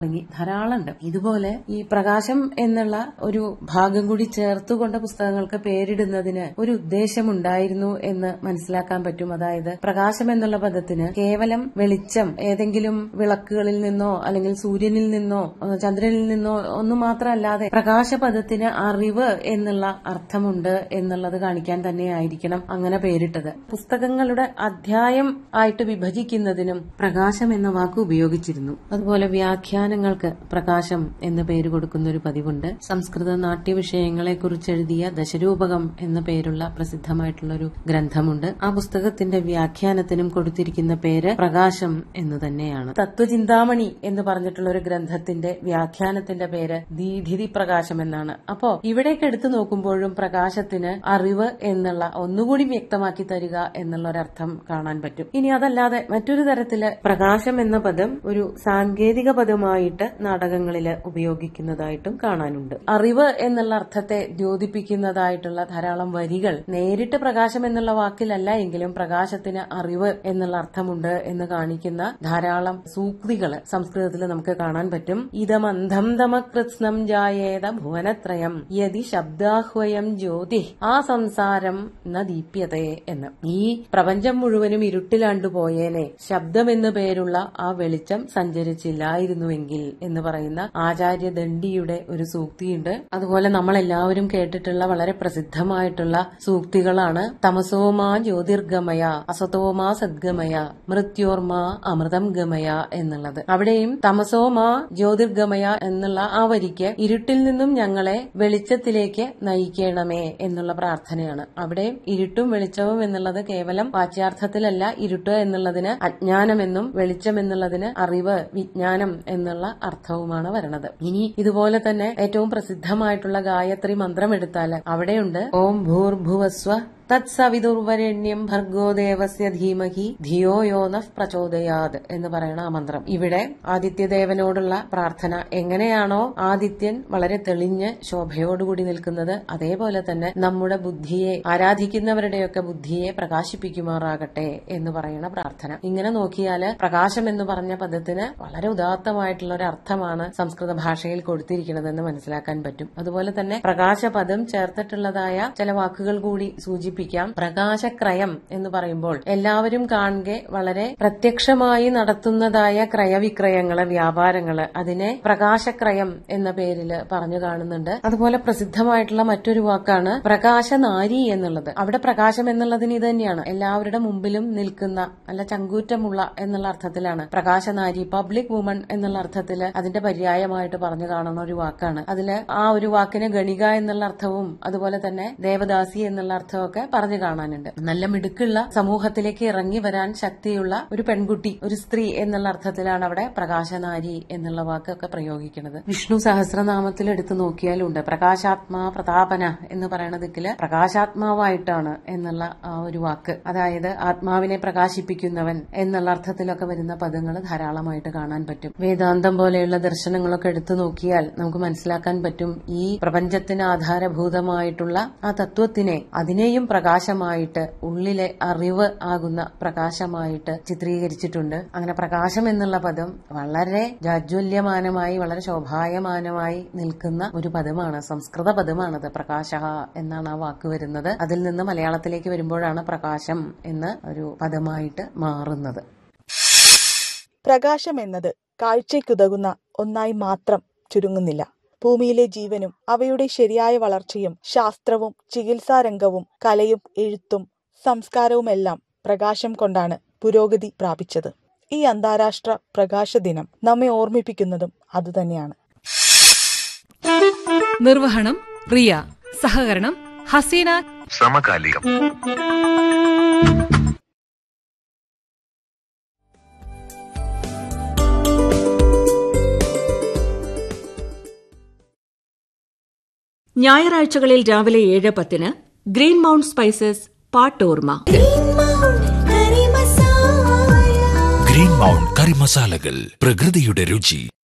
തുടങ്ങി ധാരാളമുണ്ട്. ഇതുപോലെ ഈ പ്രകാശം എന്നുള്ള ഒരു ഭാഗം കൂടി ചേർത്തുകൊണ്ട പുസ്തകങ്ങൾക്ക് പേരിടുന്നതിന് ഒരു ഉദ്ദേശമുണ്ടായിരുന്നു എന്ന് മനസ്സിലാക്കാൻ പറ്റും. അതായത് പ്രകാശം എന്നുള്ള പദത്തിന് കേവലം വെളിച്ചം, ഏതെങ്കിലും വിളക്കുകളിൽ നിന്നോ അല്ലെങ്കിൽ സൂര്യനിൽ നിന്നോ ചന്ദ്രനിൽ നിന്നോ ഒന്നും മാത്രമല്ലാതെ പ്രകാശപദത്തിന് അറിവ് എന്നുള്ള അർത്ഥമുണ്ട് എന്നുള്ളത് കാണിക്കാൻ തന്നെയായിരിക്കണം അങ്ങനെ പേരിട്ടത്. പുസ്തകങ്ങളുടെ അധ്യായം ആയിട്ട് വിഭജിക്കുന്നതിനും പ്രകാശം എന്ന വാക്ക് ഉപയോഗിച്ചിരുന്നു. അതുപോലെ വ്യാഖ്യാനങ്ങൾക്ക് പ്രകാശം എന്ന് പേര് കൊടുക്കുന്ന ഒരു പതിവുണ്ട്. സംസ്കൃത നാട്യവിഷയങ്ങളെ കുറിച്ച് എഴുതിയ ദശരൂപകം എന്ന പേരുള്ള പ്രസിദ്ധമായിട്ടുള്ള ഒരു ഗ്രന്ഥമുണ്ട്. ആ പുസ്തകത്തിന്റെ വ്യാഖ്യാനത്തിനും കൊടുത്തിരിക്കുന്ന പേര് പ്രകാശം എന്ന് തന്നെയാണ്. തത്വചിന്താമണി എന്ന് പറഞ്ഞിട്ടുള്ള ഒരു ഗ്രന്ഥത്തിന്റെ വ്യാഖ്യാനത്തിന്റെ പേര് ദീധിതി പ്രകാശം എന്നാണ്. അപ്പോ ഇവിടേക്ക് എടുത്തു നോക്കുമ്പോഴും പ്രകാശത്തിന് അറിവ് എന്നുള്ള ഒന്നുകൂടി വ്യക്തമാക്കി തരിക എന്നുള്ള ഒരർത്ഥം കാണാൻ പറ്റും. ഇനി അതല്ലാതെ മറ്റൊരു തരത്തില് പ്രകാശം എന്ന പദം ഒരു സാങ്കേതിക പദമായിട്ട് നാടകങ്ങളില് ഉപയോഗിക്കുന്നതായിട്ടും കാണാനുണ്ട്. അറിവ് എന്നുള്ള അർത്ഥത്തെ ദ്യോതിപ്പിക്കുന്നതായിട്ടുള്ള ധാരാളം വരികൾ നേരിട്ട് പ്രകാശം എന്നുള്ള വാക്കിലല്ല എങ്കിലും പ്രകാശത്തിന് അറിവ് എന്നുള്ള അർത്ഥമുണ്ട് എന്ന് കാണിക്കുന്ന ധാരാളം സൂക്തികള് സംസ്കൃതത്തിൽ നമുക്ക് കാണാൻ പറ്റും. ഇതമന്ധം തമകൃത്സ്നം ജായേത ഭുവനത്രയം യതി ശബ്ദാഹ്വയം ജ്യോതി ആ സംസാരം ന ദീപ്യതേ എന്ന്. ഈ പ്രപഞ്ചം മുഴുവനും ഇരുട്ടിലാണ്ടുപോയേനെ ശബ്ദമെന്ന് പേരുള്ള ആ വെളിച്ചം സഞ്ചരിച്ചില്ലായിരുന്നുവെങ്കിൽ എന്ന് പറയുന്ന ആചാര്യ ദണ്ഡിയുടെ ഒരു സൂക്തിയുണ്ട്. അതുപോലെ നമ്മളെല്ലാവരും കേട്ടിട്ടുള്ള വളരെ പ്രസിദ്ധമായിട്ടുള്ള സൂക്തികളാണ് തമസോമാ ജ്യോതിർഗമയ, അസതോമാ സദ്ഗമയ, മൃത്യോർമാ അമൃതം ഗമയ എന്നുള്ളത്. അവിടെയും തമസോമാ ജ്യോതിർഗമയ എന്നുള്ള ആ വരിക്ക് ഇരുട്ടിൽ നിന്നും ഞങ്ങളെ വെളിച്ചത്തിലേക്ക് നയിക്കണമേ എന്നുള്ള പ്രാർത്ഥനയാണ്. അവിടെയും ഇരുട്ടും വെളിച്ചവും എന്നുള്ളത് കേവലം വാച്യാർത്ഥത്തിലല്ല. ഇരുട്ട് എന്നുള്ളതിന് അജ്ഞാനമെന്നും വെളിച്ചം എന്നുള്ളതിന് അറിവ്, വിജ്ഞാനം എന്നുള്ള അർത്ഥവുമാണ് വരണത്. ഇനി ഇതുപോലെ തന്നെ ഏറ്റവും പ്രസിദ്ധമായിട്ടുള്ള ഗായത്രി മന്ത്രം എടുത്താൽ അവിടെയുണ്ട് ഓം ഭൂർഭുവസ്വ തത്സവിതുർവരണ്യം ഭർഗോ ദേവസ്യ ധീമഹി ധിയോ യോ നഃ പ്രചോദയാത് എന്ന് പറയണ ആ മന്ത്രം. ഇവിടെ ആദിത്യദേവനോടുള്ള പ്രാർത്ഥന എങ്ങനെയാണോ ആദിത്യൻ വളരെ തെളിഞ്ഞ് ശോഭയോടുകൂടി നിൽക്കുന്നത് അതേപോലെ തന്നെ നമ്മുടെ ബുദ്ധിയെ, ആരാധിക്കുന്നവരുടെയൊക്കെ ബുദ്ധിയെ പ്രകാശിപ്പിക്കുമാറാകട്ടെ എന്ന് പറയണ പ്രാർത്ഥന. ഇങ്ങനെ നോക്കിയാല് പ്രകാശം എന്ന് പറഞ്ഞ പദത്തിന് വളരെ ഉദാത്തമായിട്ടുള്ള ഒരു അർത്ഥമാണ് സംസ്കൃത ഭാഷയിൽ കൊടുത്തിരിക്കുന്നതെന്ന് മനസ്സിലാക്കാൻ പറ്റും. അതുപോലെ തന്നെ പ്രകാശപദം ചേർത്തിട്ടുള്ളതായ ചില വാക്കുകൾ കൂടി സൂചിപ്പിക്കും. പ്രകാശക്രയം എന്ന് പറയുമ്പോൾ എല്ലാവരും കാണുക വളരെ പ്രത്യക്ഷമായി നടത്തുന്നതായ ക്രയവിക്രയങ്ങള്, വ്യാപാരങ്ങള്, അതിനെ പ്രകാശക്രയം എന്ന പേരിൽ പറഞ്ഞു കാണുന്നുണ്ട്. അതുപോലെ പ്രസിദ്ധമായിട്ടുള്ള മറ്റൊരു വാക്കാണ് പ്രകാശനാരി എന്നുള്ളത്. അവിടെ പ്രകാശം എന്നുള്ളതിന് ഇത് തന്നെയാണ്, എല്ലാവരുടെ മുമ്പിലും നിൽക്കുന്ന, അല്ല ചങ്കൂറ്റമുള്ള എന്നുള്ള അർത്ഥത്തിലാണ്. പ്രകാശനാരി, പബ്ലിക് വുമൺ എന്നുള്ള അർത്ഥത്തില് അതിന്റെ പര്യായമായിട്ട് പറഞ്ഞു കാണുന്ന ഒരു വാക്കാണ്. അതില് ആ ഒരു വാക്കിന് ഗണിക എന്നുള്ള അർത്ഥവും അതുപോലെ തന്നെ ദേവദാസി എന്നുള്ള അർത്ഥമൊക്കെ പറഞ്ഞു കാണാനുണ്ട്. നല്ല മിടുക്കുള്ള സമൂഹത്തിലേക്ക് ഇറങ്ങി വരാൻ ശക്തിയുള്ള ഒരു പെൺകുട്ടി, ഒരു സ്ത്രീ എന്നുള്ള അർത്ഥത്തിലാണ് അവിടെ പ്രകാശനാരി എന്നുള്ള വാക്കൊക്കെ പ്രയോഗിക്കുന്നത്. വിഷ്ണു സഹസ്രനാമത്തിൽ എടുത്തു നോക്കിയാലുണ്ട് പ്രകാശാത്മാ പ്രതാപന എന്ന് പറയുന്ന ദിക്കില് പ്രകാശാത്മാവായിട്ടാണ് എന്നുള്ള ആ ഒരു വാക്ക്, അതായത് ആത്മാവിനെ പ്രകാശിപ്പിക്കുന്നവൻ എന്നുള്ള അർത്ഥത്തിലൊക്കെ വരുന്ന പദങ്ങൾ ധാരാളമായിട്ട് കാണാൻ പറ്റും. വേദാന്തം പോലെയുള്ള ദർശനങ്ങളൊക്കെ എടുത്തു നോക്കിയാൽ നമുക്ക് മനസ്സിലാക്കാൻ പറ്റും ഈ പ്രപഞ്ചത്തിന് ആധാരഭൂതമായിട്ടുള്ള ആ തത്വത്തിനെ, അതിനെയും പ്രകാശമായിട്ട്, ഉള്ളിലെ അറിവ് ആകുന്ന പ്രകാശമായിട്ട് ചിത്രീകരിച്ചിട്ടുണ്ട്. അങ്ങനെ പ്രകാശം എന്നുള്ള പദം വളരെ ജാജ്വല്യമാനമായി, വളരെ ശോഭായമാനമായി നിൽക്കുന്ന ഒരു പദമാണ്, സംസ്കൃത പദമാണത്. പ്രകാശ എന്നാണ് ആ വാക്ക് വരുന്നത്. അതിൽ നിന്ന് മലയാളത്തിലേക്ക് വരുമ്പോഴാണ് പ്രകാശം എന്ന ഒരു പദമായിട്ട് മാറുന്നത്. പ്രകാശം എന്നത് കാഴ്ചയ്ക്കുതകുന്ന ഒന്നായി മാത്രം ചുരുങ്ങുന്നില്ല. ഭൂമിയിലെ ജീവനും അവയുടെ ശരിയായ വളർച്ചയും ശാസ്ത്രവും ചികിത്സാരംഗവും കലയും എഴുത്തും സംസ്കാരവുമെല്ലാം പ്രകാശം കൊണ്ടാണ് പുരോഗതി പ്രാപിച്ചത്. ഈ അന്താരാഷ്ട്ര പ്രകാശ ദിനം നമ്മെ ഓർമ്മിപ്പിക്കുന്നതും അതുതന്നെയാണ്. നിർവഹണം റിയ, സഹകരണം ഹസീന. സമകാലികം. ഞായറാഴ്ചകളിൽ രാവിലെ 7:10 green mount spices പാട്ടോർമ. Green mount കറി മസാലകൾ, പ്രകൃതിയുടെ രുചി.